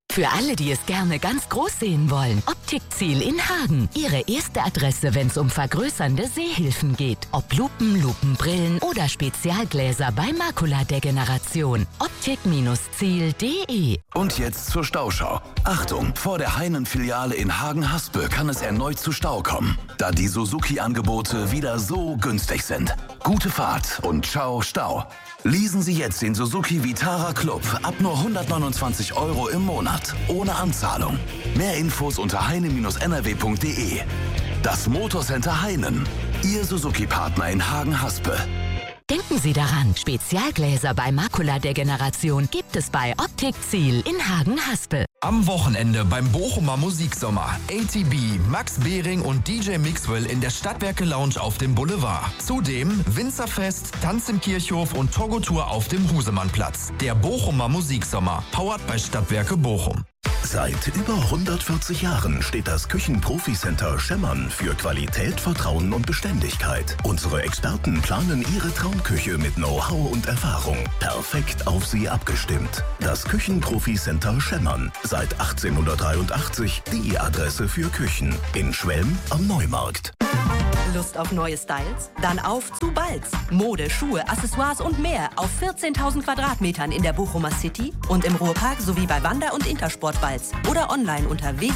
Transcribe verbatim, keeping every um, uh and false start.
Für alle, die es gerne ganz groß sehen wollen. Optikziel in Hagen. Ihre erste Adresse, wenn es um vergrößernde Sehhilfen geht. Ob Lupen, Lupenbrillen oder Spezialgläser bei Makuladegeneration. Optik Ziel punkt de. Und jetzt zur Stauschau. Achtung, vor der Heinen-Filiale in Hagen-Haspe kann es erneut zu Stau kommen, da die Suzuki-Angebote wieder so günstig sind. Gute Fahrt und ciao Stau. Leasen Sie jetzt den Suzuki Vitara Club ab nur hundertneunundzwanzig Euro im Monat, ohne Anzahlung. Mehr Infos unter heine Bindestrich n r w punkt de. Das Motorcenter Heinen, Ihr Suzuki-Partner in Hagen-Haspe. Denken Sie daran, Spezialgläser bei Makuladegeneration gibt es bei Optikziel in Hagen-Haspe. Am Wochenende beim Bochumer Musiksommer. A T B, Max Behring und D J Mixwell in der Stadtwerke Lounge auf dem Boulevard. Zudem Winzerfest, Tanz im Kirchhof und Togo-Tour auf dem Husemannplatz. Der Bochumer Musiksommer, powered bei Stadtwerke Bochum. Seit über hundertvierzig Jahren steht das Küchen-Profi-Center Schemmern für Qualität, Vertrauen und Beständigkeit. Unsere Experten planen Ihre Traumküche mit Know-how und Erfahrung. Perfekt auf Sie abgestimmt. Das Küchen-Profi-Center Schemmern. Seit achtzehnhundertdreiundachtzig die Adresse für Küchen. In Schwelm am Neumarkt. Lust auf neue Styles? Dann auf zu Balz. Mode, Schuhe, Accessoires und mehr auf vierzehntausend Quadratmetern in der Bochumer City und im Ruhrpark sowie bei Wander- und Intersport Balz oder online unter w w w punkt